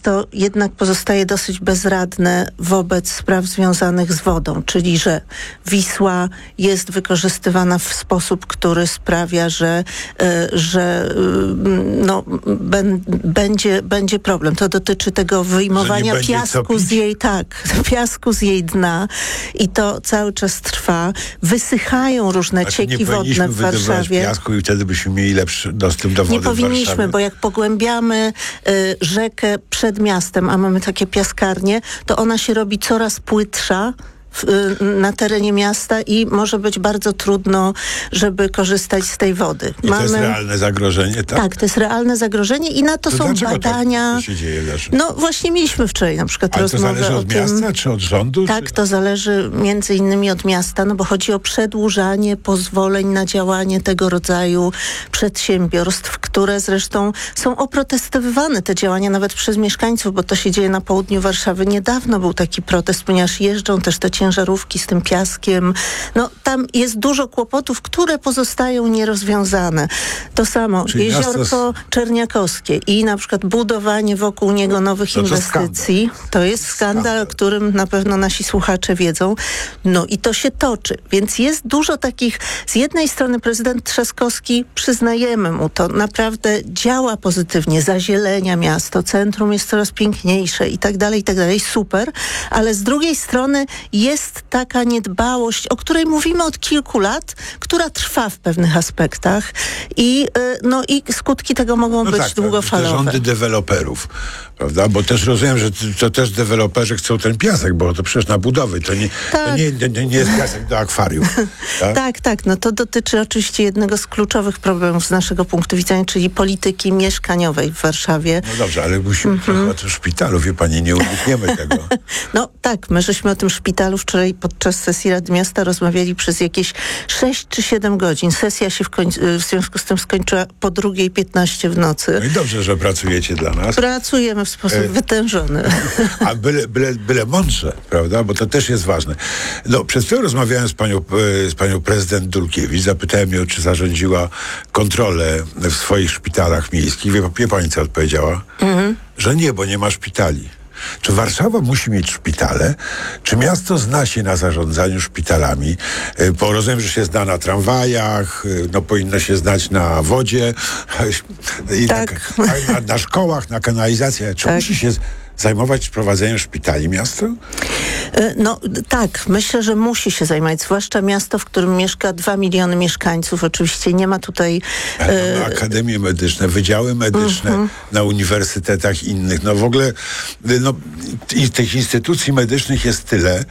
miasto jednak pozostaje dosyć bezradne wobec spraw związanych z wodą, czyli że Wisła jest wykorzystywana w sposób, który sprawia, że będzie problem. To dotyczy tego wyjmowania piasku z jej dna i to cały czas trwa. Wysychają różne cieki wodne w Warszawie. Piasku i wtedy byśmy mieli lepszy dostęp do wody. Nie powinniśmy, bo jak pogłębiamy rzekę przed miastem, a mamy takie piaskarnie, to ona się robi coraz płytsza na terenie miasta i może być bardzo trudno, żeby korzystać z tej wody. To jest realne zagrożenie, tak? Tak, to jest realne zagrożenie i na to są badania. Tak się dzieje? No właśnie mieliśmy wczoraj na przykład rozmowę o tym. Ale to zależy od miasta czy od rządu? Tak, to zależy między innymi od miasta, no bo chodzi o przedłużanie pozwoleń na działanie tego rodzaju przedsiębiorstw, które zresztą są oprotestowywane, te działania nawet przez mieszkańców, bo to się dzieje na południu Warszawy. Niedawno był taki protest, ponieważ jeżdżą też te ciężarówki z tym piaskiem. No tam jest dużo kłopotów, które pozostają nierozwiązane. To samo Jeziorko Czerniakowskie i na przykład budowanie wokół niego nowych inwestycji. To jest skandal, o którym na pewno nasi słuchacze wiedzą. No i to się toczy. Więc jest dużo takich, z jednej strony prezydent Trzaskowski, przyznajemy mu to, naprawdę działa pozytywnie, zazielenia miasto, centrum jest coraz piękniejsze i tak dalej, super, ale z drugiej strony jest taka niedbałość, o której mówimy od kilku lat, która trwa w pewnych aspektach i skutki tego mogą być długofalowe. Te rządy deweloperów, prawda? Bo też rozumiem, że to też deweloperzy chcą ten piasek, bo to przecież na budowy. To nie jest piasek do akwarium. Tak? Tak. No to dotyczy oczywiście jednego z kluczowych problemów z naszego punktu widzenia, czyli polityki mieszkaniowej w Warszawie. No dobrze, ale musimy trochę o tym szpitalu, wie pani, nie unikniemy tego. No tak, my żeśmy o tym szpitalu wczoraj podczas sesji Rady Miasta rozmawiali przez jakieś 6 czy 7 godzin. Sesja się w związku z tym skończyła po 2:15 w nocy. No i dobrze, że pracujecie dla nas. Pracujemy w sposób wytężony. A byle mądrze, prawda? Bo to też jest ważne. No, przed chwilą rozmawiałem z panią prezydent Dulkiewicz. Zapytałem ją, czy zarządziła kontrolę w swoich szpitalach miejskich. Wie pani, co odpowiedziała? Że nie, bo nie ma szpitali. Czy Warszawa musi mieć szpitale? Czy miasto zna się na zarządzaniu szpitalami? Bo rozumiem, że się zna na tramwajach, powinno się znać na wodzie, i na szkołach, na kanalizacji. Czy musi się zajmować prowadzeniem szpitali miasto? No tak, myślę, że musi się zajmować, zwłaszcza miasto, w którym mieszka 2 miliony mieszkańców. Oczywiście nie ma tutaj... Mamy akademie medyczne, wydziały medyczne na uniwersytetach innych. No w ogóle i tych instytucji medycznych jest tyle.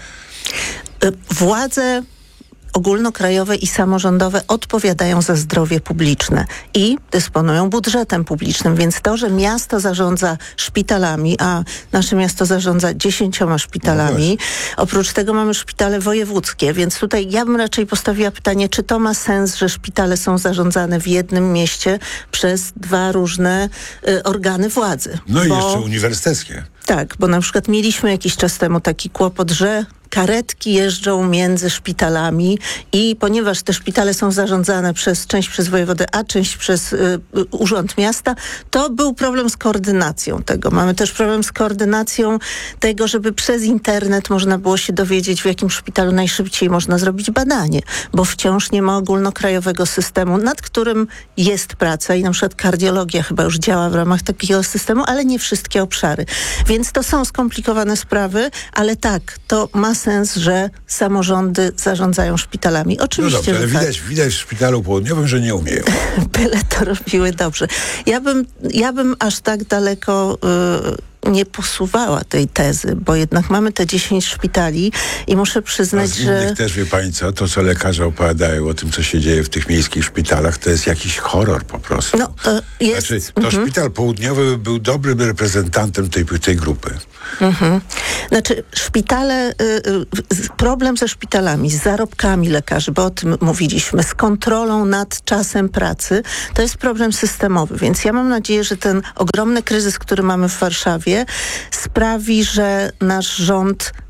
Władze ogólnokrajowe i samorządowe odpowiadają za zdrowie publiczne i dysponują budżetem publicznym, więc to, że miasto zarządza szpitalami, a nasze miasto zarządza 10 szpitalami, oprócz tego mamy szpitale wojewódzkie, więc tutaj ja bym raczej postawiła pytanie, czy to ma sens, że szpitale są zarządzane w jednym mieście przez 2 różne organy władzy. No i jeszcze uniwersyteckie. Tak, bo na przykład mieliśmy jakiś czas temu taki kłopot, że karetki jeżdżą między szpitalami i ponieważ te szpitale są zarządzane część przez wojewodę, a część przez Urząd Miasta, to był problem z koordynacją tego. Mamy też problem z koordynacją tego, żeby przez internet można było się dowiedzieć, w jakim szpitalu najszybciej można zrobić badanie, bo wciąż nie ma ogólnokrajowego systemu, nad którym jest praca i na przykład kardiologia chyba już działa w ramach takiego systemu, ale nie wszystkie obszary. Więc to są skomplikowane sprawy, ale tak, to ma sens, że samorządy zarządzają szpitalami. Oczywiście, no dobrze, ale widać w szpitalu południowym, że nie umieją. Byle to robiły dobrze. Ja bym aż tak daleko nie posuwała tej tezy, bo jednak mamy te 10 szpitali i muszę przyznać, z innych że... też, wie pani co, to co lekarze opowiadają o tym, co się dzieje w tych miejskich szpitalach, to jest jakiś horror po prostu. No, to jest... Znaczy, to szpital południowy był dobrym reprezentantem tej grupy. Znaczy, szpitale, problem ze szpitalami, z zarobkami lekarzy, bo o tym mówiliśmy, z kontrolą nad czasem pracy, to jest problem systemowy, więc ja mam nadzieję, że ten ogromny kryzys, który mamy w Warszawie, sprawi, że nasz rząd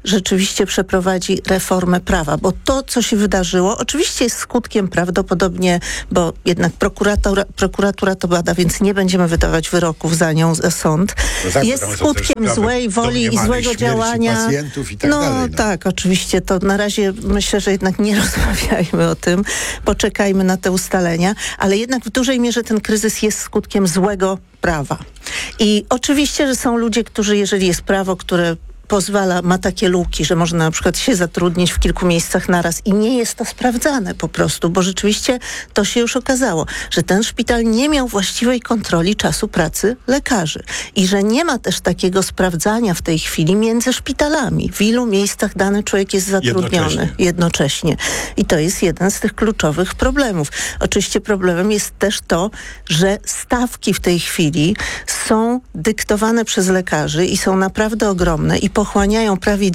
rzeczywiście przeprowadzi reformę prawa, bo to, co się wydarzyło, oczywiście jest skutkiem prawdopodobnie, bo jednak prokuratura to bada, więc nie będziemy wydawać wyroków za nią, za sąd. No tak, Jest skutkiem złej woli i złego działania. Pacjentów i tak dalej, no. Tak, oczywiście. To na razie myślę, że jednak nie rozmawiajmy o tym. Poczekajmy na te ustalenia, ale jednak w dużej mierze ten kryzys jest skutkiem złego prawa. I oczywiście, że są ludzie, którzy, jeżeli jest prawo, które ma takie luki, że można na przykład się zatrudnić w kilku miejscach naraz i nie jest to sprawdzane po prostu, bo rzeczywiście to się już okazało, że ten szpital nie miał właściwej kontroli czasu pracy lekarzy i że nie ma też takiego sprawdzania w tej chwili między szpitalami. W ilu miejscach dany człowiek jest zatrudniony jednocześnie. I to jest jeden z tych kluczowych problemów. Oczywiście problemem jest też to, że stawki w tej chwili są dyktowane przez lekarzy i są naprawdę ogromne i pochłaniają prawie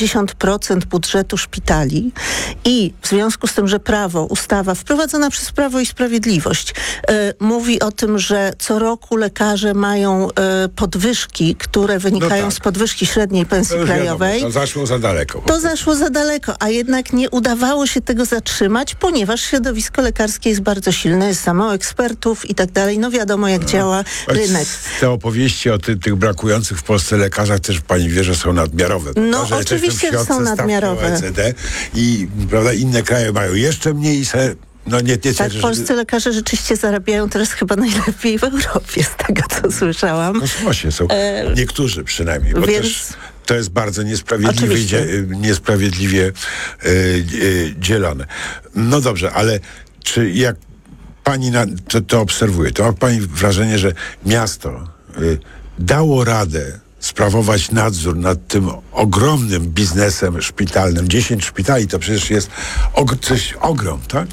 90% budżetu szpitali i w związku z tym, że ustawa wprowadzona przez Prawo i Sprawiedliwość mówi o tym, że co roku lekarze mają podwyżki, które wynikają z podwyżki średniej pensji krajowej. To zaszło za daleko. To zaszło za daleko, a jednak nie udawało się tego zatrzymać, ponieważ środowisko lekarskie jest bardzo silne, jest za mało ekspertów i tak dalej. No wiadomo, jak działa rynek. Te opowieści o tych brakujących w Polsce lekarzach też pani wie, że są nadmiarowe. No oczywiście, że są nadmiarowe. OECD i prawda, inne kraje mają jeszcze mniej. Tak, polscy lekarze rzeczywiście zarabiają teraz chyba najlepiej w Europie, z tego co słyszałam. W kosmosie są. Niektórzy przynajmniej, bo też to jest bardzo niesprawiedliwie dzielone. No dobrze, ale czy jak pani to obserwuje, to ma pani wrażenie, że miasto dało radę sprawować nadzór nad tym ogromnym biznesem szpitalnym? 10 szpitali to przecież jest ogrom, tak?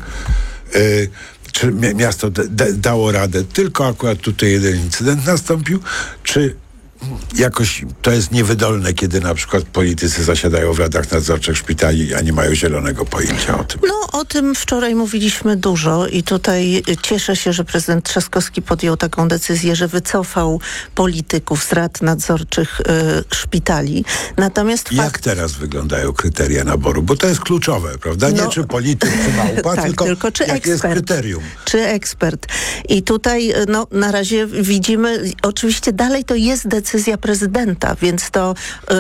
Czy miasto dało radę? Tylko akurat tutaj jeden incydent nastąpił, czy jakoś to jest niewydolne, kiedy na przykład politycy zasiadają w radach nadzorczych szpitali, a nie mają zielonego pojęcia o tym? No, o tym wczoraj mówiliśmy dużo i tutaj cieszę się, że prezydent Trzaskowski podjął taką decyzję, że wycofał polityków z rad nadzorczych szpitali. Natomiast jak teraz wyglądają kryteria naboru? Bo to jest kluczowe, prawda? Nie czy polityk, czy małpa, tak, tylko czy ekspert. Jest kryterium. Czy ekspert. I tutaj na razie widzimy, oczywiście dalej to jest decyzja prezydenta, więc to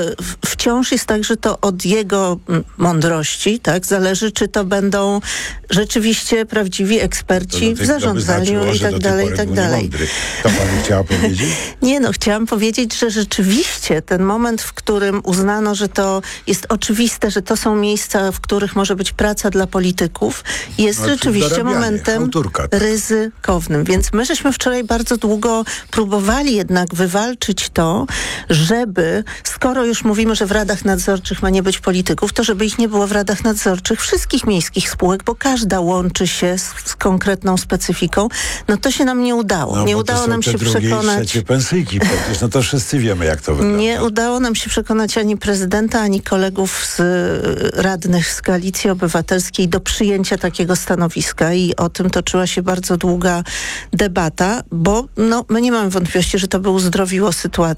wciąż jest tak, że to od jego mądrości, tak, zależy, czy to będą rzeczywiście prawdziwi eksperci w zarządzaniu i tak dalej, i tak dalej. To pani chciała powiedzieć? Nie, chciałam powiedzieć, że rzeczywiście ten moment, w którym uznano, że to jest oczywiste, że to są miejsca, w których może być praca dla polityków, jest rzeczywiście momentem ryzykownym. Więc my żeśmy wczoraj bardzo długo próbowali jednak wywalczyć to, żeby, skoro już mówimy, że w radach nadzorczych ma nie być polityków, to żeby ich nie było w radach nadzorczych wszystkich miejskich spółek, bo każda łączy się z konkretną specyfiką. To się nam nie udało. Nie udało nam się przekonać... trzecie pensyjki przecież, to wszyscy wiemy, jak to wygląda. Nie udało nam się przekonać ani prezydenta, ani kolegów z radnych z Koalicji Obywatelskiej do przyjęcia takiego stanowiska i o tym toczyła się bardzo długa debata, bo my nie mamy wątpliwości, że to by uzdrowiło sytuację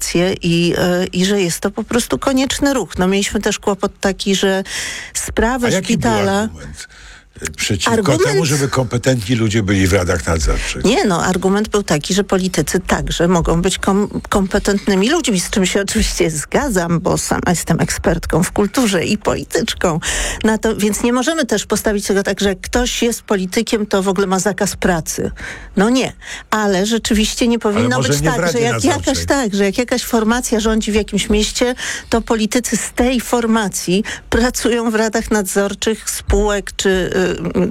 i że jest to po prostu konieczny ruch. Mieliśmy też kłopot taki, że sprawę szpitala... Jaki był argument przeciwko temu, żeby kompetentni ludzie byli w radach nadzorczych? Nie, argument był taki, że politycy także mogą być kompetentnymi ludźmi, z czym się oczywiście zgadzam, bo sama jestem ekspertką w kulturze i polityczką. Więc nie możemy też postawić tego tak, że jak ktoś jest politykiem, to w ogóle ma zakaz pracy. Nie. Ale rzeczywiście nie powinno być tak, że jak jakaś formacja rządzi w jakimś mieście, to politycy z tej formacji pracują w radach nadzorczych spółek czy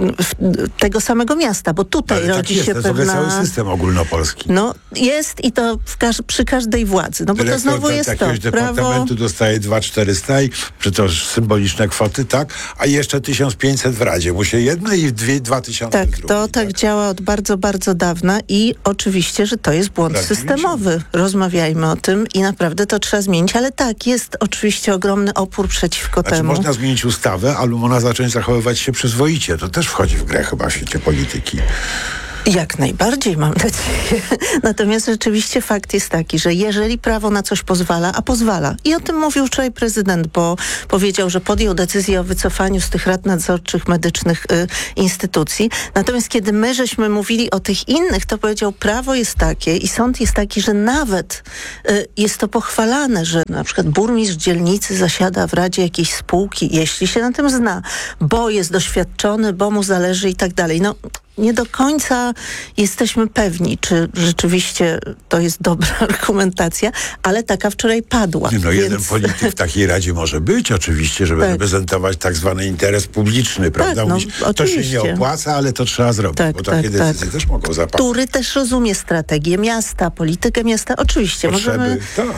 tego samego miasta, bo tutaj rodzi się pewna... To jest cały system ogólnopolski. Jest i to przy każdej władzy. Bo to znowu jest jakiegoś departamentu dostaje 2400 i przecież symboliczne kwoty, tak? A jeszcze 1500 w Radzie. Musi jedne i 2000 tak, to tak działa od bardzo, bardzo dawna i oczywiście, że to jest błąd systemowy. Rozmawiajmy o tym i naprawdę to trzeba zmienić, ale tak, jest oczywiście ogromny opór przeciwko temu. Można zmienić ustawę, ale można zacząć zachowywać się przyzwoicie. To też wchodzi w grę chyba w świecie polityki. Jak najbardziej, mam nadzieję. Natomiast rzeczywiście fakt jest taki, że jeżeli prawo na coś pozwala, a pozwala, i o tym mówił wczoraj prezydent, bo powiedział, że podjął decyzję o wycofaniu z tych rad nadzorczych medycznych instytucji. Natomiast kiedy my żeśmy mówili o tych innych, to powiedział, prawo jest takie i sąd jest taki, że nawet jest to pochwalane, że na przykład burmistrz dzielnicy zasiada w radzie jakiejś spółki, jeśli się na tym zna, bo jest doświadczony, bo mu zależy i tak dalej. No, nie do końca jesteśmy pewni, czy rzeczywiście to jest dobra argumentacja, ale taka wczoraj padła. No jeden polityk w takiej radzie może być oczywiście, żeby reprezentować tak zwany interes publiczny, prawda? Tak, no, Mówić, to się nie opłaca, ale to trzeba zrobić, bo takie decyzje też mogą zapaść. Który też rozumie strategię miasta, politykę miasta. Oczywiście, potrzeby, możemy...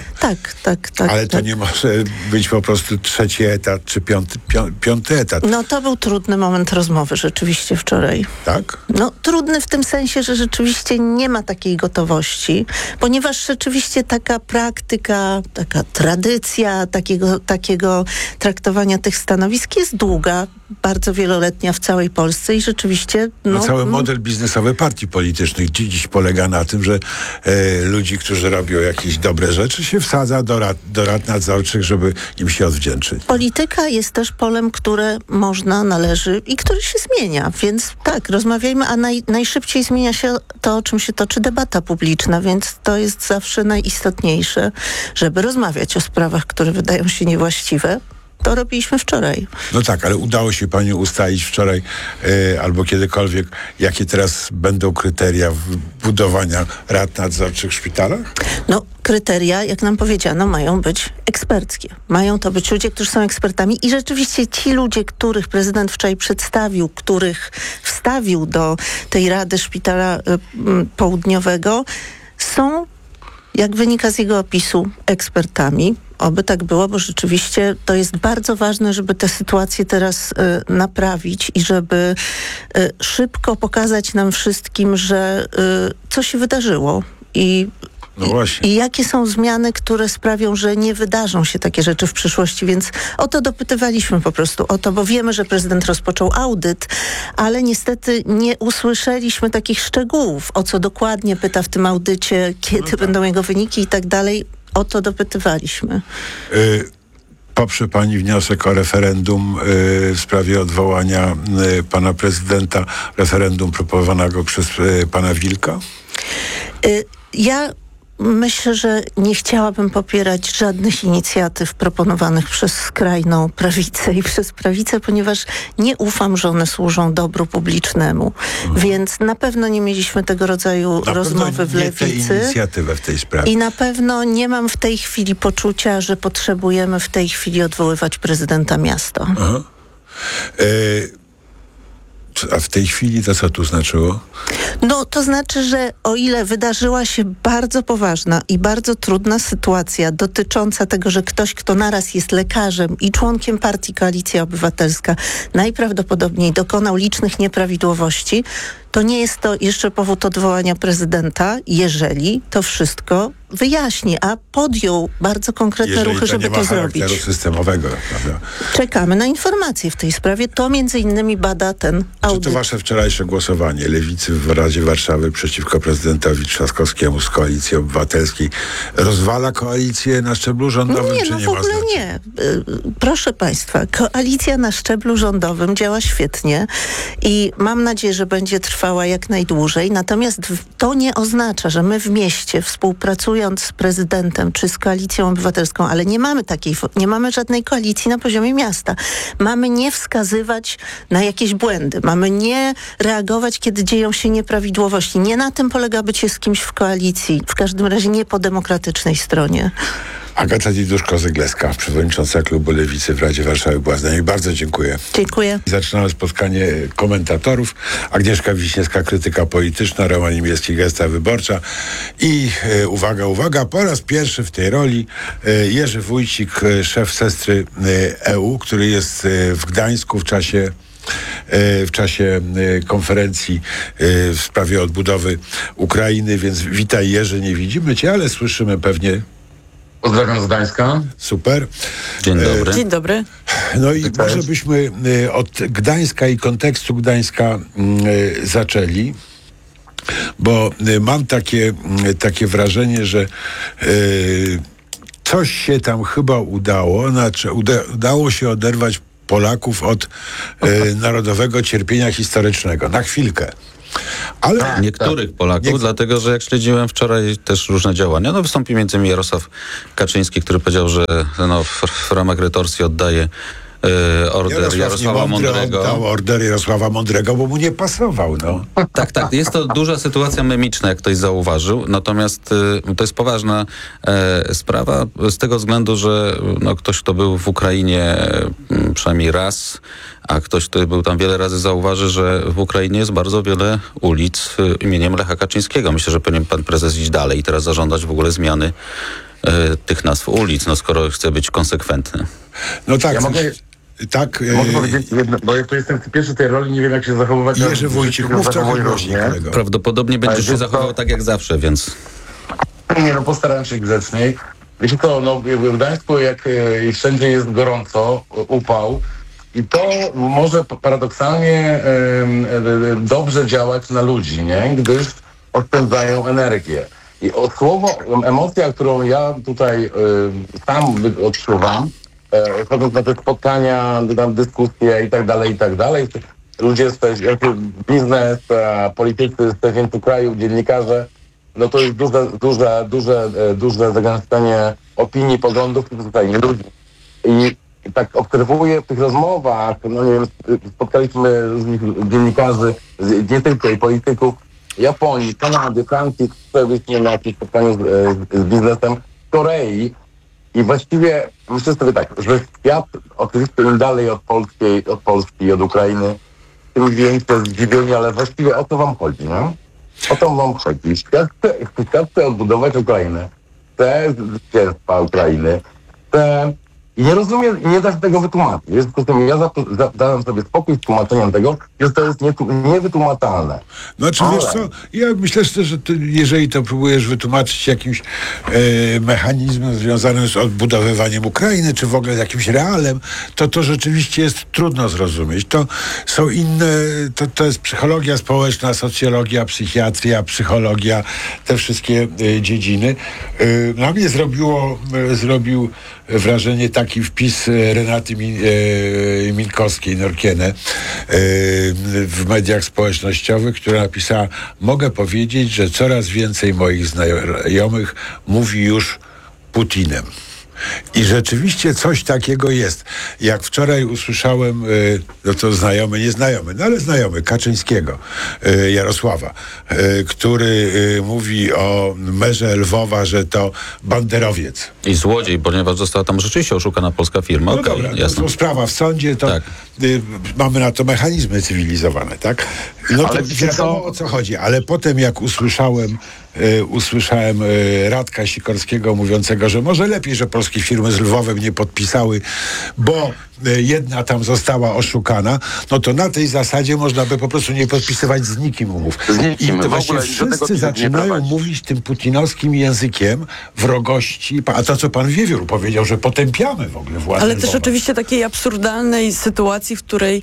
Tak. Ale to nie może być po prostu trzeci etat, czy piąty etat. No to był trudny moment rozmowy rzeczywiście wczoraj. Tak? No trudny w tym sensie, że rzeczywiście nie ma takiej gotowości, ponieważ rzeczywiście taka praktyka, taka tradycja takiego traktowania tych stanowisk jest długa, bardzo wieloletnia w całej Polsce i rzeczywiście... Cały model biznesowy partii politycznych dziś polega na tym, że ludzi, którzy robią jakieś dobre rzeczy, się wsadza do rad nadzorczych, żeby im się odwdzięczyć. Polityka jest też polem, które można, należy i który się zmienia, więc tak, rozmawiajmy, a najszybciej zmienia się to, o czym się toczy debata publiczna, więc to jest zawsze najistotniejsze, żeby rozmawiać o sprawach, które wydają się niewłaściwe. To robiliśmy wczoraj. No tak, ale udało się pani ustalić wczoraj albo kiedykolwiek, jakie teraz będą kryteria budowania rad nadzorczych w szpitalach? No, kryteria, jak nam powiedziano, mają być eksperckie. Mają to być ludzie, którzy są ekspertami i rzeczywiście ci ludzie, których prezydent wczoraj przedstawił, których wstawił do tej Rady Szpitala Południowego, są, jak wynika z jego opisu, ekspertami. Oby tak było, bo rzeczywiście to jest bardzo ważne, żeby tę sytuację teraz naprawić i żeby szybko pokazać nam wszystkim, że co się wydarzyło i jakie są zmiany, które sprawią, że nie wydarzą się takie rzeczy w przyszłości, więc o to dopytywaliśmy po prostu, bo wiemy, że prezydent rozpoczął audyt, ale niestety nie usłyszeliśmy takich szczegółów, o co dokładnie pyta w tym audycie, kiedy będą jego wyniki i tak dalej. O to dopytywaliśmy. Poprze pani wniosek o referendum w sprawie odwołania pana prezydenta, referendum proponowanego przez pana Wilka? Ja myślę, że nie chciałabym popierać żadnych inicjatyw proponowanych przez skrajną prawicę i przez prawicę, ponieważ nie ufam, że one służą dobru publicznemu. Więc na pewno nie mieliśmy tego rodzaju rozmowy w Lewicy. Inicjatywę w tej sprawie. I na pewno nie mam w tej chwili poczucia, że potrzebujemy w tej chwili odwoływać prezydenta miasta. Aha. A w tej chwili to co tu znaczyło? No to znaczy, że o ile wydarzyła się bardzo poważna i bardzo trudna sytuacja dotycząca tego, że ktoś, kto naraz jest lekarzem i członkiem partii Koalicja Obywatelska, najprawdopodobniej dokonał licznych nieprawidłowości, to nie jest to jeszcze powód odwołania prezydenta, jeżeli to wszystko wyjaśni, a podjął bardzo konkretne ruchy, żeby to zrobić. Jeżeli to nie ma charakteru systemowego, prawda? Czekamy na informacje w tej sprawie. To między innymi bada ten audyt. Czy to wasze wczorajsze głosowanie Lewicy w Radzie Warszawy przeciwko prezydentowi Trzaskowskiemu z Koalicji Obywatelskiej rozwala koalicję na szczeblu rządowym, nie, czy no nie w ogóle nie. Proszę państwa, koalicja na szczeblu rządowym działa świetnie i mam nadzieję, że będzie trwała jak najdłużej. Natomiast to nie oznacza, że my w mieście współpracując z prezydentem czy z Koalicją Obywatelską, ale nie mamy żadnej koalicji na poziomie miasta. Mamy nie wskazywać na jakieś błędy. Mamy nie reagować, kiedy dzieją się nieprawidłowości. Nie na tym polega bycie z kimś w koalicji. W każdym razie nie po demokratycznej stronie. Agata Diduszko-Zygleska, przewodnicząca klubu Lewicy w Radzie Warszawy była z nami. Bardzo dziękuję. Dziękuję. Zaczynamy spotkanie komentatorów. Agnieszka Wiśniewska, krytyka polityczna, Roman Imielski, Gazeta Wyborcza i uwaga, po raz pierwszy w tej roli Jerzy Wójcik, szef Sestry EU, który jest w Gdańsku w czasie konferencji w sprawie odbudowy Ukrainy, więc witaj Jerzy, nie widzimy cię, ale słyszymy pewnie. Pozdrawiam z Gdańska. Super. Dzień dobry. Dzień dobry. No i może byśmy od Gdańska i kontekstu Gdańska zaczęli. Bo mam takie wrażenie, że coś się tam chyba udało, znaczy udało się oderwać Polaków od narodowego cierpienia historycznego. Na chwilkę. Ale Niektórych Polaków, dlatego że jak śledziłem wczoraj też różne działania, wystąpił między innymi Jarosław Kaczyński, który powiedział, że w ramach retorsji oddaje order Jarosława Mądrego. Oddał order Jarosława Mądrego, bo mu nie pasował. Tak. Jest to duża sytuacja memiczna, jak ktoś zauważył. Natomiast to jest poważna sprawa z tego względu, że ktoś, kto był w Ukrainie przynajmniej raz, a ktoś, kto był tam wiele razy, zauważy, że w Ukrainie jest bardzo wiele ulic imieniem Lecha Kaczyńskiego. Myślę, że powinien pan prezes iść dalej i teraz zażądać w ogóle zmiany tych nazw ulic, skoro chce być konsekwentny. No tak. Ja mogę powiedzieć jedno, bo ja tu jestem pierwszy tej roli, nie wiem jak się zachowywać. Jerzy Wójcik, mów trochę głośniej, kolego. Prawdopodobnie będziesz się zachował tak jak zawsze, więc... Nie, postaram się grzeczniej. Wiecie co, w Gdańsku jak wszędzie jest gorąco, upał, i to może paradoksalnie dobrze działać na ludzi, nie? Gdyż oszczędzają energię. I emocja, którą ja tutaj sam odczuwam, chodząc na te spotkania, tam dyskusje i tak dalej, ludzie biznes, politycy z tego kraju, dziennikarze, to jest duże zagęszczenie opinii, poglądów, tutaj nie ludzi. I tak obserwuję w tych rozmowach, spotkaliśmy różnych dziennikarzy, nie tylko i polityków, Japonii, Kanady, Francji, byliśmy na jakimś spotkaniu z biznesem, Korei i właściwie myślę sobie tak, że świat oczywiście im dalej od Polski i od Ukrainy, tym większe zdziwienie, ale właściwie o to wam chodzi, nie? O to wam chodzi. Świat chce odbudować Ukrainę, chce zwycięstwa Ukrainy, chce... I nie rozumiem, i nie da się tego wytłumaczyć. W związku z tym ja dałem sobie spokój z tłumaczeniem tego, że to jest niewytłumaczalne. Znaczy, wiesz co, ja myślę, że ty, jeżeli to próbujesz wytłumaczyć jakimś mechanizmem związanym z odbudowywaniem Ukrainy, czy w ogóle jakimś realem, to rzeczywiście jest trudno zrozumieć. To są inne, to jest psychologia społeczna, socjologia, psychiatria, psychologia, te wszystkie dziedziny. Na mnie zrobił wrażenie taki wpis Renaty Minkowskiej-Norkiene w mediach społecznościowych, która napisała: mogę powiedzieć, że coraz więcej moich znajomych mówi już Putinem. I rzeczywiście coś takiego jest. Jak wczoraj usłyszałem, to znajomy Kaczyńskiego, Jarosława, który mówi o merze Lwowa, że to banderowiec. I złodziej, ponieważ została tam rzeczywiście oszukana polska firma. No dobra, to sprawa w sądzie, to mamy na to mechanizmy cywilizowane, tak? To wiadomo, o co chodzi, ale potem jak usłyszałem Radka Sikorskiego mówiącego, że może lepiej, że polskie firmy z Lwowem nie podpisały, bo jedna tam została oszukana, to na tej zasadzie można by po prostu nie podpisywać z nikim umów. I to właśnie wszyscy zaczynają mówić tym putinowskim językiem wrogości, a to, co pan Wiewiór powiedział, że potępiamy w ogóle władzę Ale Lwowa. też oczywiście takiej absurdalnej sytuacji, w której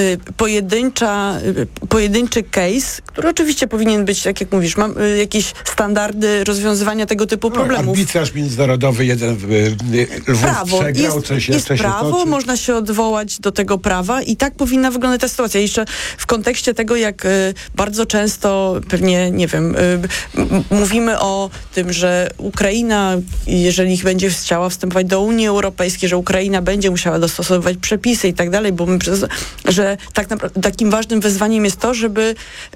pojedynczy case, który oczywiście powinien być, tak jak mówisz, mam jakieś standardy rozwiązywania tego typu problemów. Arbitraż międzynarodowy, Lwów Prawo. przegrał, coś jeszcze się prawo, toczy. można się odwołać do tego prawa i tak powinna wyglądać ta sytuacja. Jeszcze w kontekście tego, jak bardzo często pewnie, nie wiem, mówimy o tym, że Ukraina, jeżeli będzie chciała wstępować do Unii Europejskiej, że Ukraina będzie musiała dostosowywać przepisy i tak dalej, bo że tak naprawdę takim ważnym wyzwaniem jest to, żeby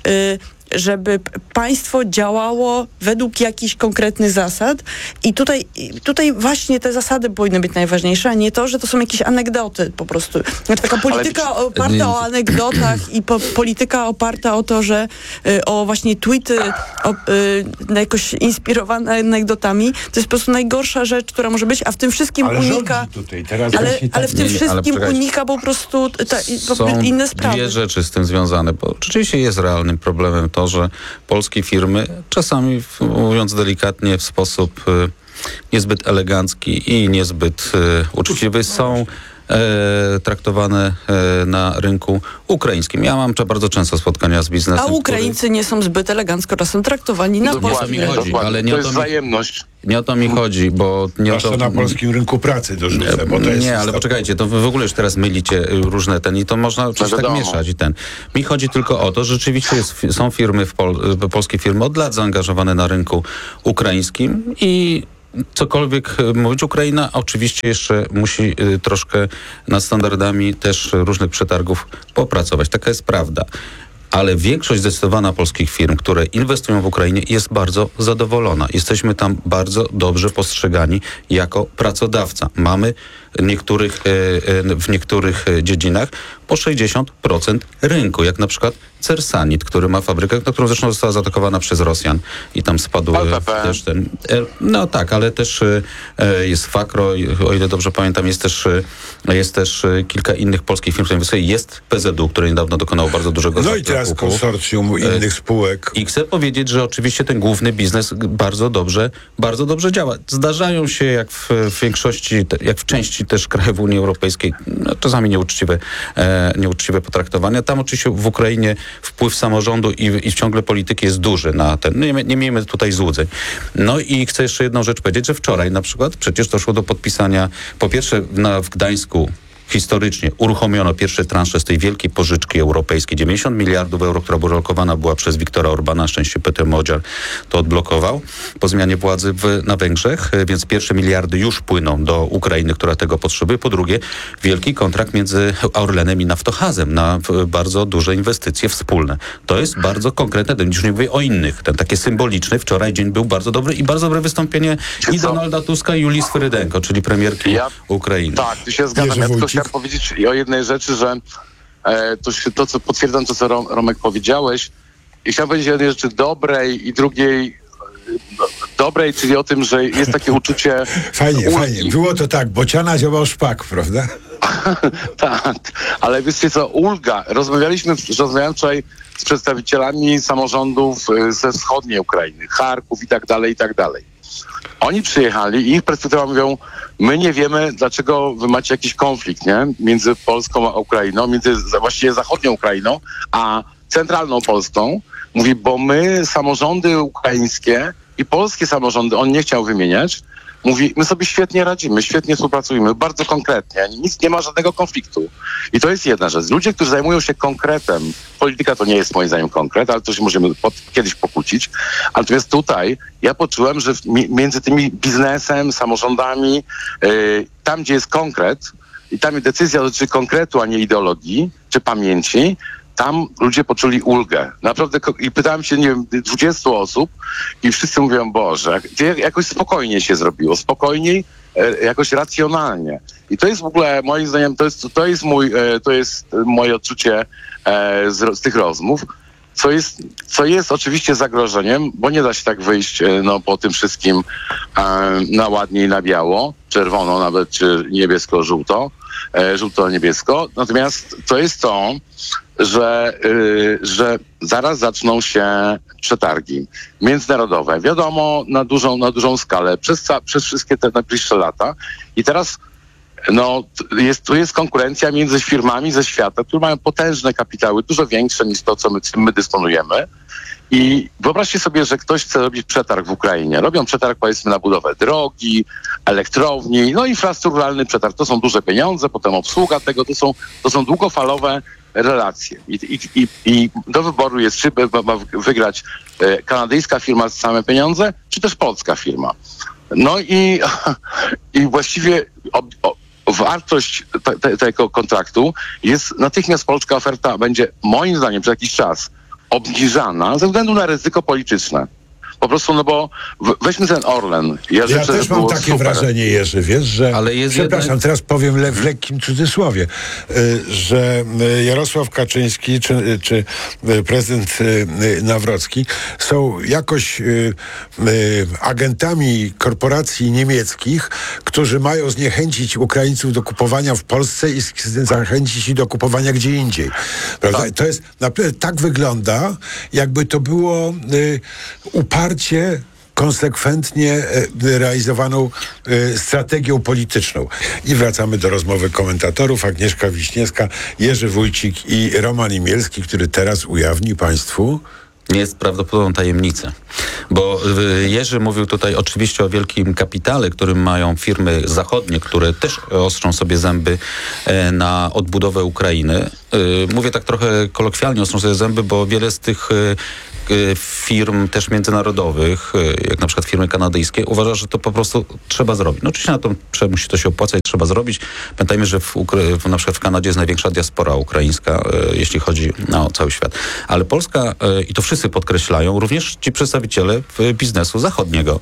państwo działało według jakichś konkretnych zasad i tutaj właśnie te zasady powinny być najważniejsze, a nie to, że to są jakieś anegdoty po prostu. Znaczy taka polityka oparta o anegdotach i polityka oparta o to, że o właśnie tweety jakoś inspirowane anegdotami, to jest po prostu najgorsza rzecz, która może być, a w tym wszystkim unika... Ale w tym wszystkim unika po prostu inne sprawy. Dwie rzeczy z tym związane, bo rzeczywiście jest realnym problemem to, że polskie firmy czasami, mówiąc delikatnie, w sposób niezbyt elegancki i niezbyt uczciwy są traktowane na rynku ukraińskim. Ja mam bardzo często spotkania z biznesem. A Ukraińcy nie są zbyt elegancko czasem traktowani na Nie o to mi polskim chodzi, rynku. ale nie to o jest to mi, wzajemność. nie o to mi chodzi, bo nie o Zwłaszcza to... na polskim rynku pracy dorzucę, bo to jest Nie, ale istotne. poczekajcie, to wy w ogóle już teraz mylicie różne i to można oczywiście tak wiadomo. mieszać Mi chodzi tylko o to, że rzeczywiście są firmy, polskie firmy od lat zaangażowane na rynku ukraińskim i cokolwiek mówić, Ukraina oczywiście jeszcze musi troszkę nad standardami też różnych przetargów popracować. Taka jest prawda. Ale większość zdecydowana polskich firm, które inwestują w Ukrainie, jest bardzo zadowolona. Jesteśmy tam bardzo dobrze postrzegani jako pracodawca. Mamy w niektórych dziedzinach po 60% rynku, jak na przykład Cersanit, który ma fabrykę, na którą zresztą została zaatakowana przez Rosjan i tam spadł LPP. też ten... No tak, ale też jest Fakro, o ile dobrze pamiętam, jest też kilka innych polskich firm, które inwestują. Jest PZU, który niedawno dokonało bardzo dużego No i teraz zakupu. konsorcjum innych spółek. I chcę powiedzieć, że oczywiście ten główny biznes bardzo dobrze działa. Zdarzają się, jak w większości, jak w części też krajów Unii Europejskiej, czasami nieuczciwe potraktowania. Tam oczywiście w Ukrainie wpływ samorządu i ciągle polityki jest duży na ten. No nie miejmy tutaj złudzeń. No i chcę jeszcze jedną rzecz powiedzieć, że wczoraj na przykład przecież doszło do podpisania, po pierwsze w Gdańsku historycznie uruchomiono pierwsze transze z tej wielkiej pożyczki europejskiej. 90 miliardów euro, która była alokowana była przez Viktora Orbana. Na szczęście Peter Modziar to odblokował po zmianie władzy na Węgrzech, więc pierwsze miliardy już płyną do Ukrainy, która tego potrzebuje. Po drugie, wielki kontrakt między Orlenem i Naftogazem na bardzo duże inwestycje wspólne. To jest bardzo konkretne, już nie mówię o innych. Ten taki symboliczny, wczoraj dzień był bardzo dobry i bardzo dobre wystąpienie i Donalda Tuska i Julii Swyrydenko, czyli premierki Ukrainy. Tak, tu się zgadzam. Ja tylko chciałem powiedzieć o jednej rzeczy, że co potwierdzam to, co Romek powiedziałeś. I chciałem powiedzieć o jednej rzeczy dobrej i drugiej dobrej, czyli o tym, że jest takie uczucie Fajnie. Było to tak, bociana ziołał szpak, prawda? Tak, ale wiecie co, ulga. Rozmawiałem wczoraj z przedstawicielami samorządów ze wschodniej Ukrainy, Charków i tak dalej. Oni przyjechali i ich perspektywa mówią, my nie wiemy, dlaczego wy macie jakiś konflikt, nie? Między Polską a Ukrainą, między właściwie zachodnią Ukrainą a centralną Polską. Mówi, bo my, samorządy ukraińskie i polskie samorządy, on nie chciał wymieniać, mówi, my sobie świetnie radzimy, świetnie współpracujemy, bardzo konkretnie, nie ma żadnego konfliktu. I to jest jedna rzecz. Ludzie, którzy zajmują się konkretem, polityka to nie jest moim zdaniem konkret, ale to się możemy kiedyś pokłócić. Natomiast tutaj ja poczułem, że między tymi biznesem, samorządami, tam gdzie jest konkret i tam decyzja dotyczy konkretu, a nie ideologii czy pamięci, tam ludzie poczuli ulgę. Naprawdę, i pytałem się, nie wiem, 20 osób i wszyscy mówią, Boże, jakoś spokojnie się zrobiło, spokojniej, jakoś racjonalnie. I to jest w ogóle, moim zdaniem, to jest moje odczucie z tych rozmów, co jest oczywiście zagrożeniem, bo nie da się tak wyjść po tym wszystkim na ładnie i na biało, czerwono nawet, czy niebiesko-żółto, żółto-niebiesko. Natomiast to jest to, że zaraz zaczną się przetargi międzynarodowe. Wiadomo, na dużą skalę, przez wszystkie te najbliższe lata. I teraz tu jest konkurencja między firmami ze świata, które mają potężne kapitały, dużo większe niż to, czym my dysponujemy. I wyobraźcie sobie, że ktoś chce robić przetarg w Ukrainie. Robią przetarg, powiedzmy, na budowę drogi, elektrowni, infrastrukturalny przetarg. To są duże pieniądze, potem obsługa tego, to są długofalowe relacje. I do wyboru jest, czy ma wygrać kanadyjska firma za same pieniądze, czy też polska firma. No i właściwie wartość tego kontraktu jest natychmiast, polska oferta będzie moim zdaniem przez jakiś czas obniżana ze względu na ryzyko polityczne. Po bo weźmy ten Orlen. Ja też mam takie wrażenie, Jerzy, wiesz, że... Ale jest przepraszam, teraz powiem w lekkim cudzysłowie, że Jarosław Kaczyński czy prezydent Nawrocki są jakoś agentami korporacji niemieckich, którzy mają zniechęcić Ukraińców do kupowania w Polsce i zachęcić ich do kupowania gdzie indziej. Prawda? Tak. To jest naprawdę tak wygląda, jakby to było uparcie konsekwentnie realizowaną strategią polityczną. I wracamy do rozmowy komentatorów. Agnieszka Wiśniewska, Jerzy Wójcik i Roman Imielski, który teraz ujawni państwu... Jest prawdopodobną tajemnicę, bo Jerzy mówił tutaj oczywiście o wielkim kapitale, którym mają firmy zachodnie, które też ostrzą sobie zęby na odbudowę Ukrainy. Mówię tak trochę kolokwialnie, ostrzą sobie zęby, bo wiele z tych firm też międzynarodowych, jak na przykład firmy kanadyjskie, uważa, że to po prostu trzeba zrobić. No oczywiście na to musi to się opłacać, trzeba zrobić. Pamiętajmy, że na przykład w Kanadzie jest największa diaspora ukraińska, jeśli chodzi o cały świat. Ale Polska, i to wszyscy podkreślają, również ci przedstawiciele biznesu zachodniego,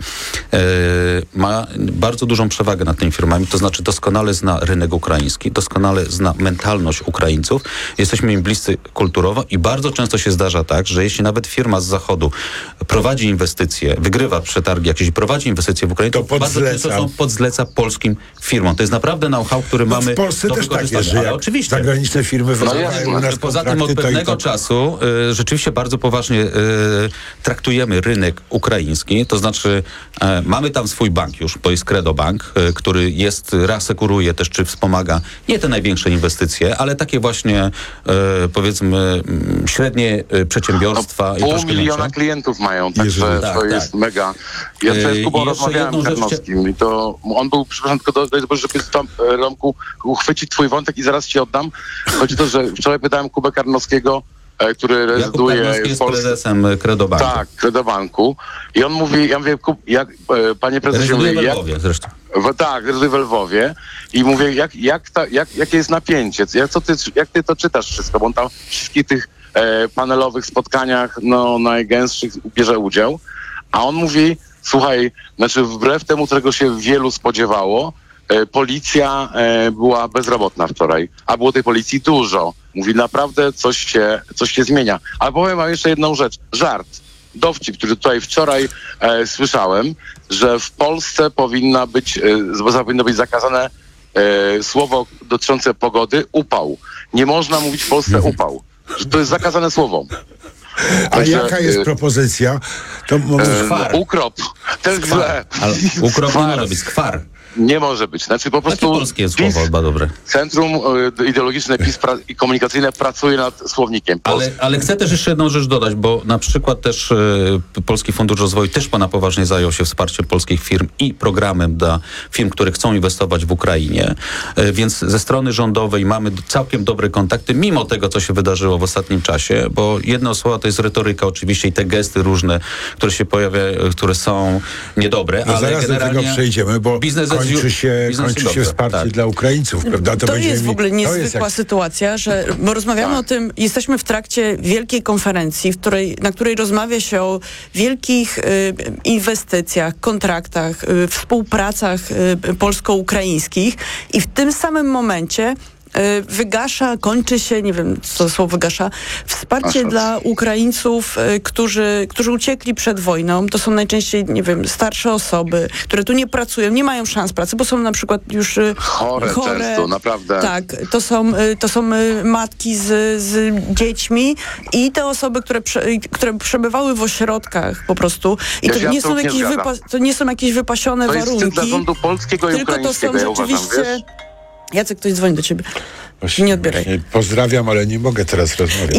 ma bardzo dużą przewagę nad tymi firmami, to znaczy doskonale zna rynek ukraiński, doskonale zna mentalność Ukraińców. Jesteśmy im bliscy kulturowo i bardzo często się zdarza tak, że jeśli nawet firma z Zachodu prowadzi inwestycje, wygrywa przetargi jakieś i prowadzi inwestycje w Ukrainie, to bardzo często są podzleca polskim firmom. To jest naprawdę know-how, który mamy w Polsce do też tak wykorzystania. jest, że Ale jak oczywiście zagraniczne firmy wyzywają u nas poza tym od pewnego czasu rzeczywiście bardzo poważnie traktujemy rynek ukraiński, to znaczy mamy tam swój bank już, bo jest Credo Bank, który reasekuruje też, czy wspomaga nie te największe inwestycje, ale takie właśnie powiedzmy średnie przedsiębiorstwa i troszkę 500 000 mniejsze. klientów mają, także to tak, jest mega. Ja z Kubą rozmawiałem Karnowskim i to on był, przepraszam, tylko żeby tam, Romku, uchwycić twój wątek i zaraz ci oddam. Chodzi o to, że wczoraj pytałem Kubę Karnowskiego, który rezyduje Jakub w Polsce. prezesem Credo Banku. Tak, Credo Banku. I on mówi, ja mówię, panie prezesie, Rezyduje mówię, we Lwowie zresztą. tak, rezyduje w Lwowie i mówię, jakie jest napięcie, jak ty to czytasz wszystko, bo on tam w wszystkich tych panelowych spotkaniach najgęstszych bierze udział, a on mówi, słuchaj, znaczy wbrew temu, czego się wielu spodziewało, policja była bezrobotna wczoraj, a było tej policji dużo. Mówi, naprawdę coś się zmienia. Ale powiem wam jeszcze jedną rzecz. Żart, dowcip, który tutaj wczoraj słyszałem, że w Polsce powinno być zakazane słowo dotyczące pogody, upał. Nie można mówić w Polsce upał. Że to jest zakazane słowo. A Także, jaka jest propozycja? To Skwar. Ukrop. To jest źle. Ale ukrop nie może być, skwar. Nie może być. Znaczy po prostu Takie polskie słowo chyba dobre. Centrum Ideologiczne PiS i Komunikacyjne pracuje nad słownikiem. Ale chcę też jeszcze jedną rzecz dodać, bo na przykład też Polski Fundusz Rozwoju też poważnie zajął się wsparciem polskich firm i programem dla firm, które chcą inwestować w Ukrainie. Więc ze strony rządowej mamy całkiem dobre kontakty, mimo tego, co się wydarzyło w ostatnim czasie, bo jedno słowo to jest retoryka oczywiście i te gesty różne, które się pojawiają, które są niedobre, ale zaraz generalnie do tego przejdziemy, bo biznes kończy się wsparcie dla Ukraińców, prawda? To jest w ogóle niezwykła sytuacja, bo rozmawiamy o tym, jesteśmy w trakcie wielkiej konferencji, na której rozmawia się o wielkich inwestycjach, kontraktach, współpracach polsko-ukraińskich i w tym samym momencie kończy się, nie wiem co słowo wygasza, wsparcie dla Ukraińców, którzy uciekli przed wojną. To są najczęściej, nie wiem, starsze osoby, które tu nie pracują, nie mają szans pracy, bo są na przykład już chore często, naprawdę. Tak, to są matki z dziećmi i te osoby, które przebywały w ośrodkach po prostu. I to nie są jakieś wypasione warunki. To jest dla rządu polskiego i tylko ukraińskiego, to są ja uważam, rzeczywiście... wiesz? Jacek, ktoś dzwoni do ciebie. Nie odbieraj. Pozdrawiam, ale nie mogę teraz rozmawiać.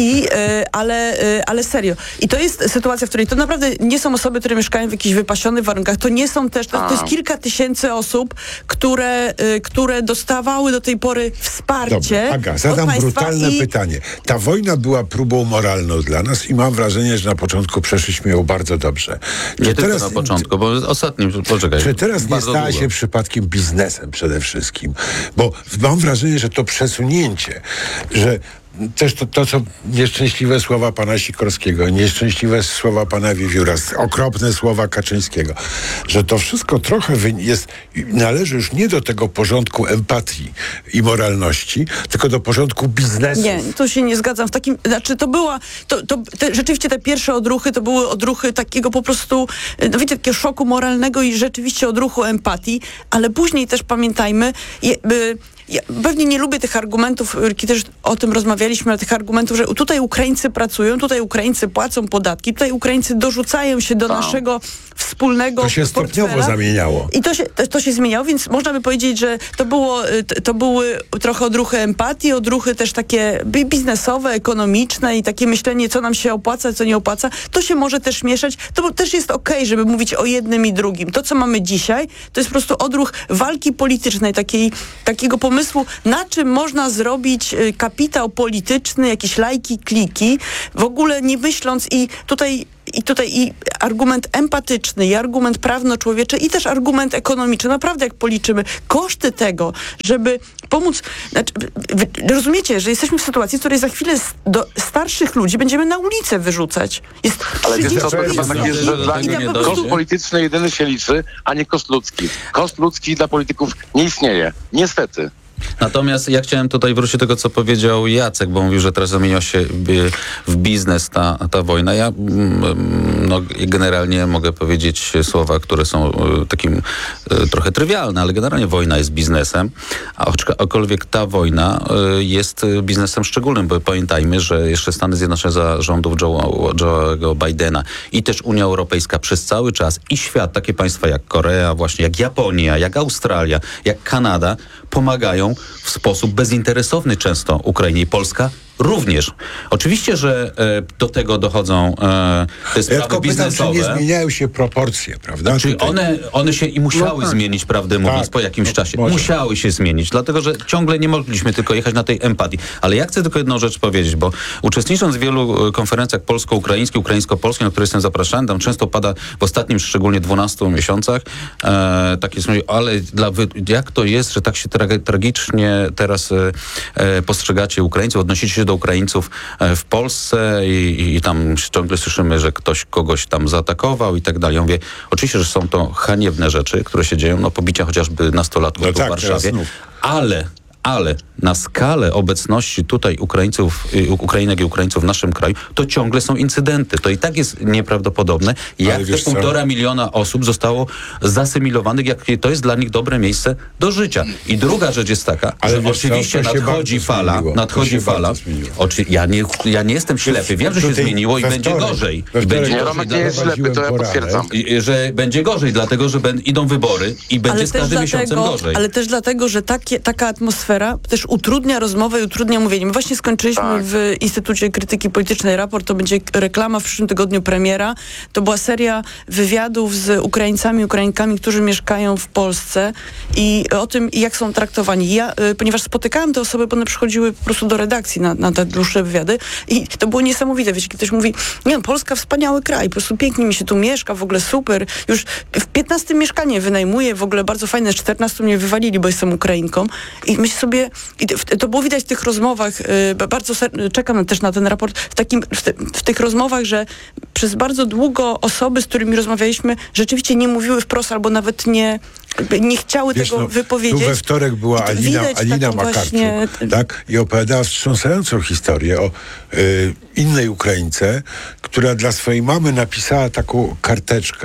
Ale serio. I to jest sytuacja, w której to naprawdę nie są osoby, które mieszkają w jakichś wypasionych warunkach. To nie są też, to jest kilka tysięcy osób, które dostawały do tej pory wsparcie. Dobra, Aga, zadam brutalne pytanie. Ta wojna była próbą moralną dla nas i mam wrażenie, że na początku przeszliśmy ją bardzo dobrze. Nie tylko na początku, bo ostatnim, poczekaj. Czy teraz nie stała się przypadkiem biznesem przede wszystkim? Bo mam wrażenie, że to przesunięcie, że też to, co nieszczęśliwe słowa pana Sikorskiego, nieszczęśliwe słowa pana Wiewióra, okropne słowa Kaczyńskiego, że to wszystko trochę należy już nie do tego porządku empatii i moralności, tylko do porządku biznesu. Nie, tu się nie zgadzam. Rzeczywiście te pierwsze odruchy to były odruchy takiego po prostu, takiego szoku moralnego i rzeczywiście odruchu empatii, ale później też pamiętajmy, ja pewnie nie lubię tych argumentów, kiedy też o tym rozmawiamy, namawialiśmy na tych argumentów, że tutaj Ukraińcy pracują, tutaj Ukraińcy płacą podatki, tutaj Ukraińcy dorzucają się do naszego wspólnego To się stopniowo portfela. zamieniało. I to się zmieniało, więc można by powiedzieć, że to były trochę odruchy empatii, odruchy też takie biznesowe, ekonomiczne i takie myślenie, co nam się opłaca, co nie opłaca. To się może też mieszać. To też jest okej, żeby mówić o jednym i drugim. To, co mamy dzisiaj, to jest po prostu odruch walki politycznej, takiego pomysłu, na czym można zrobić kapitał polityczny, jakieś lajki, kliki, w ogóle nie myśląc i tutaj i argument empatyczny, i argument prawno-człowieczy, i też argument ekonomiczny. Naprawdę, jak policzymy koszty tego, żeby pomóc... Znaczy, rozumiecie, że jesteśmy w sytuacji, w której za chwilę starszych ludzi będziemy na ulicę wyrzucać. Jest Ale wiesz 30 co, to chyba tak jest, że dla nich koszt polityczny jedyny się liczy, a nie koszt ludzki. Koszt ludzki dla polityków nie istnieje. Niestety. Natomiast ja chciałem tutaj wrócić do tego, co powiedział Jacek, bo mówił, że teraz zamieniła się w biznes ta wojna. Ja generalnie mogę powiedzieć słowa, które są takim trochę trywialne, ale generalnie wojna jest biznesem, aczkolwiek ta wojna jest biznesem szczególnym, bo pamiętajmy, że jeszcze Stany Zjednoczone za rządów Joe'ego Bidena i też Unia Europejska przez cały czas i świat, takie państwa jak Korea, właśnie jak Japonia, jak Australia, jak Kanada, pomagają w sposób bezinteresowny często Ukrainie i Polska również. Oczywiście, że do tego dochodzą te sprawy tylko biznesowe. Pytam, czy nie zmieniają się proporcje, prawda? Czyli one się i musiały zmienić, prawdę mówiąc, po jakimś czasie. może. Musiały się zmienić, dlatego że ciągle nie mogliśmy tylko jechać na tej empatii. Ale ja chcę tylko jedną rzecz powiedzieć, bo uczestnicząc w wielu konferencjach polsko-ukraińskich, ukraińsko-polskich, na które jestem zapraszany, tam często pada w ostatnim, szczególnie 12 miesiącach, takie są, ale jak to jest, że tak się tragicznie teraz postrzegacie Ukraińców, odnosicie się do Ukraińców w Polsce i tam ciągle słyszymy, że ktoś kogoś tam zaatakował i tak dalej. Ja mówię, oczywiście, że są to haniebne rzeczy, które się dzieją, pobicia chociażby nastolatków tu w Warszawie, ale na skalę obecności tutaj Ukrainek i Ukraińców w naszym kraju, to ciągle są incydenty. To i tak jest nieprawdopodobne, jak te 1,5 miliona osób zostało zasymilowanych, jakie to jest dla nich dobre miejsce do życia. I druga rzecz jest taka, że oczywiście nadchodzi fala. Ja nie jestem ślepy. Wiem, że się zmieniło i będzie gorzej. Romek nie jest ślepy, to ja potwierdzam. Że będzie gorzej, dlatego, że idą wybory i będzie z każdym miesiącem gorzej. Ale też dlatego, że taka atmosfera też utrudnia rozmowę i utrudnia mówienie. My właśnie skończyliśmy w Instytucie Krytyki Politycznej raport, to będzie reklama w przyszłym tygodniu, premiera. To była seria wywiadów z Ukraińcami, Ukrainkami, którzy mieszkają w Polsce i o tym, jak są traktowani. Ja, ponieważ spotykałam te osoby, bo one przychodziły po prostu do redakcji na te dłuższe wywiady i to było niesamowite. Wiecie, ktoś mówi, Polska wspaniały kraj, po prostu pięknie mi się tu mieszka, w ogóle super. Już w 15 mieszkanie wynajmuję, w ogóle bardzo fajne, z 14 mnie wywalili, bo jestem Ukrainką. I myślę sobie, to było widać w tych rozmowach, bardzo czekam też na ten raport, w tych rozmowach, że przez bardzo długo osoby, z którymi rozmawialiśmy, rzeczywiście nie mówiły wprost, albo nawet nie chciały tego wypowiedzieć. Tu we wtorek była Alina Makarczuk, tak? I opowiadała wstrząsającą historię o innej Ukraińce, która dla swojej mamy napisała taką karteczkę,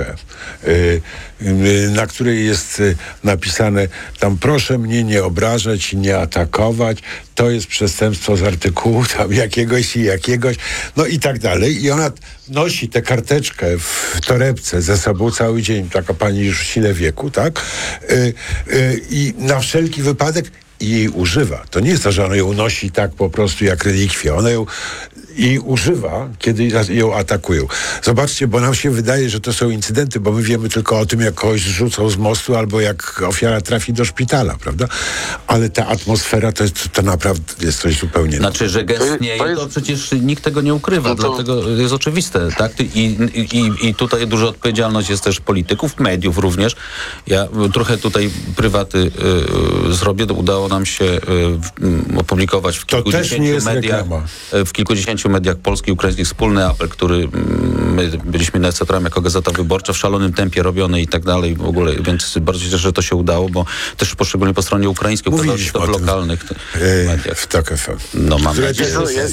na której jest napisane tam proszę mnie nie obrażać i nie atakować, to jest przestępstwo z artykułu tam jakiegoś i jakiegoś, no i tak dalej. I ona nosi tę karteczkę w torebce ze sobą cały dzień, taka pani już w sile wieku, tak? I na wszelki wypadek jej używa. To nie jest to, że ona ją nosi tak po prostu jak relikwię. Ona ją używa, kiedy ją atakują. Zobaczcie, bo nam się wydaje, że to są incydenty, bo my wiemy tylko o tym, jak kogoś zrzucą z mostu albo jak ofiara trafi do szpitala, prawda? Ale ta atmosfera to naprawdę jest coś zupełnie... Znaczy, że gęstnieje, to przecież nikt tego nie ukrywa, dlatego jest oczywiste, tak? I tutaj duża odpowiedzialność jest też polityków, mediów również. Ja trochę tutaj prywaty zrobię, udało nam się opublikować w kilkudziesięciu mediach polskich i ukraińskich wspólny apel, który my byliśmy na Centrum jako Gazeta Wyborcza w szalonym tempie robiony i tak dalej w ogóle, więc bardzo się cieszę, że to się udało, bo też poszczególnie po stronie ukraińskiej, mówiliśmy w lokalnych mediach. W TOK FM. No mam nadzieję,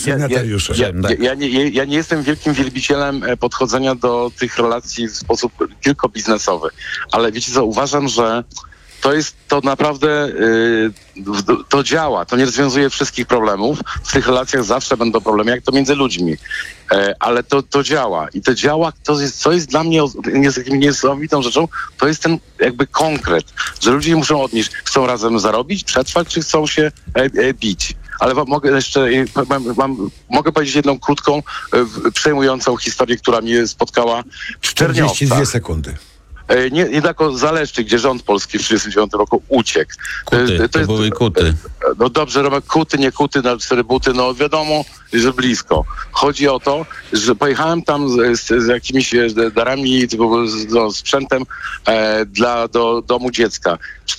ja nie jestem wielkim wielbicielem podchodzenia do tych relacji w sposób tylko biznesowy, ale wiecie co, uważam, że to naprawdę to działa. To nie rozwiązuje wszystkich problemów. W tych relacjach zawsze będą problemy, jak to między ludźmi. Ale to działa. I to działa, co jest dla mnie niesamowitą rzeczą, to jest ten jakby konkret, że ludzie muszą odnieść, chcą razem zarobić, przetrwać, czy chcą się bić. Ale mogę powiedzieć jedną krótką, przejmującą historię, która mnie spotkała w Czerniowcach. 42 sekundy. Niedaleko Zaleszczy, gdzie rząd polski w 1939 roku uciekł. To były Kuty. No dobrze, Romek, Kuty, nie Kuty, na 4 buty, no wiadomo, że blisko. Chodzi o to, że pojechałem tam z jakimiś darami, sprzętem do domu dziecka.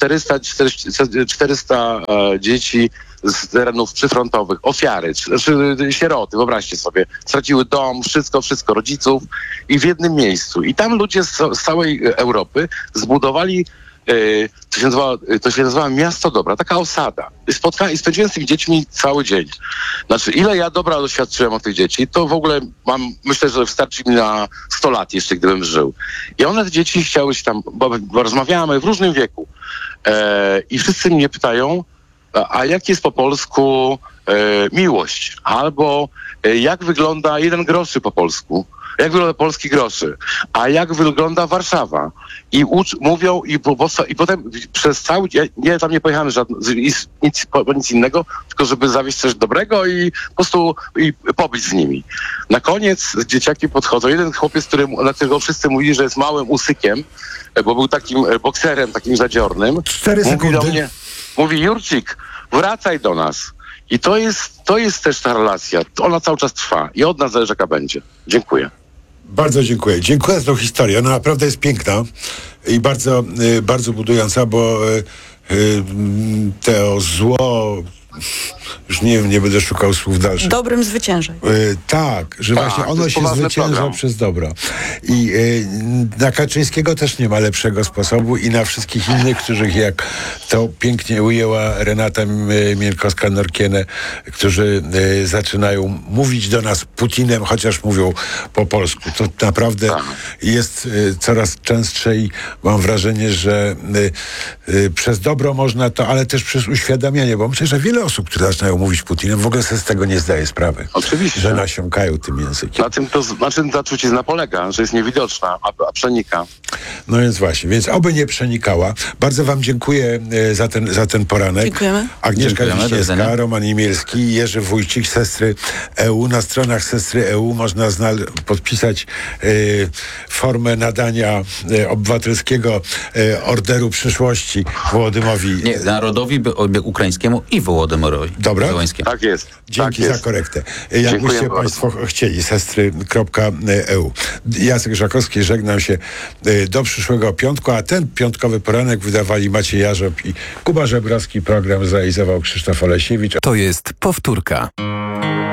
400 dzieci z terenów przyfrontowych, ofiary, sieroty, wyobraźcie sobie, straciły dom, wszystko, rodziców i w jednym miejscu. I tam ludzie z całej Europy zbudowali, to się nazywa Miasto Dobra, taka osada. I spędziłem z tymi dziećmi cały dzień. Znaczy, ile ja dobra doświadczyłem od tych dzieci, to w ogóle myślę, że wystarczy mi na 100 lat jeszcze, gdybym żył. I one, te dzieci, chciały się tam, bo rozmawiamy w różnym wieku. I wszyscy mnie pytają, a jak jest po polsku miłość? Albo jak wygląda 1 groszy po polsku? Jak wygląda polski groszy? A jak wygląda Warszawa? I mówią, i potem przez cały dzień, ja tam nie pojechałem nic innego, tylko żeby zawieźć coś dobrego i po prostu pobyć z nimi. Na koniec dzieciaki podchodzą. Jeden chłopiec, na którego wszyscy mówili, że jest małym usykiem, bo był takim bokserem, takim zadziornym. 4 sekundy. Mówi do mnie, mówi: Jurcik, wracaj do nas. I to jest też ta relacja. Ona cały czas trwa i od nas zależy, jaka będzie. Dziękuję. Bardzo dziękuję. Dziękuję za tą historię. Ona naprawdę jest piękna i bardzo, bardzo budująca, bo to zło, już nie wiem, nie będę szukał słów dalszych. Dobrym zwyciężaj. Tak, że właśnie ono się zwycięża przez dobro. I na Kaczyńskiego też nie ma lepszego sposobu i na wszystkich innych, których, jak to pięknie ujęła Renata Mielkowska-Norkiene, którzy zaczynają mówić do nas Putinem, chociaż mówią po polsku. To naprawdę jest coraz częstsze i mam wrażenie, że przez dobro można to, ale też przez uświadamianie, bo myślę, że wiele osób, które zaczynają mówić Putinem, w ogóle sobie z tego nie zdaje sprawy. Oczywiście. Że nasiąkają tym językiem. Na czym ta trucizna polega? Że jest niewidoczna, a przenika. No więc właśnie, więc oby nie przenikała. Bardzo wam dziękuję za ten poranek. Dziękujemy. Agnieszka Dziękujemy, do Wiśniewska, widzenia. Roman Imielski, Jerzy Wójcik, Sestry EU. Na stronach Sestry EU można podpisać formę nadania obywatelskiego Orderu Przyszłości Wołodymowi. Nie, narodowi ukraińskiemu i Wołodymyrowi Dobra. Zełańskiemu. Tak jest. Dzięki tak za jest. korektę. Dziękuję Jakbyście bardzo. państwo chcieli, sestry.eu. Jacek Żakowski, żegnam się do przyszłego piątku, a ten piątkowy poranek wydawali Maciej Jarzob i Kuba Żebrowski. Program zrealizował Krzysztof Olesiewicz. To jest powtórka.